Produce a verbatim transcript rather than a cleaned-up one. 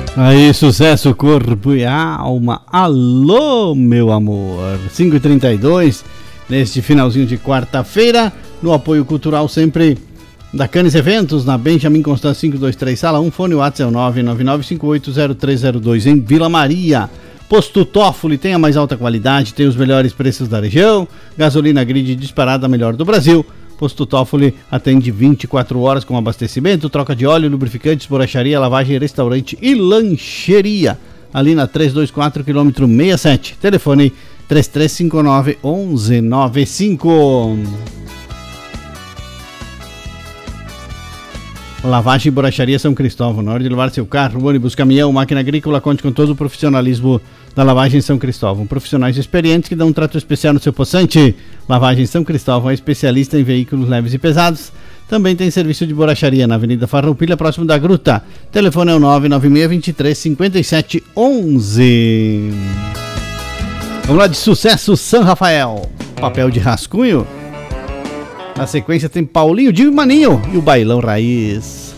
Aí, sucesso, corpo e alma. Alô, meu amor. cinco e trinta e dois, neste finalzinho de quarta-feira, no apoio cultural sempre da Canes Eventos, na Benjamin Constant quinhentos e vinte e três, sala um, fone WhatsApp é o nove nove nove cinco oito zero três zero dois, em Vila Maria. Posto Toffoli tem a mais alta qualidade, tem os melhores preços da região, gasolina grid disparada melhor do Brasil. Posto Toffoli atende vinte e quatro horas com abastecimento, troca de óleo, lubrificantes, borracharia, lavagem, restaurante e lancheria. Ali na trezentos e vinte e quatro, quilômetro sessenta e sete. Telefone três três cinco nove, um um nove cinco. Lavagem e borracharia São Cristóvão. Na hora de levar seu carro, ônibus, caminhão, máquina agrícola, conte com todo o profissionalismo da Lavagem São Cristóvão. Profissionais experientes que dão um trato especial no seu poçante. Lavagem São Cristóvão é especialista em veículos leves e pesados. Também tem serviço de borracharia na Avenida Farroupilha, próximo da Gruta. Telefone é o nove nove seis, dois três, cinco sete um um. Vamos lá, de sucesso, São Rafael. Papel de rascunho. Na sequência tem Paulinho, Dinho e Maninho e o Bailão Raiz.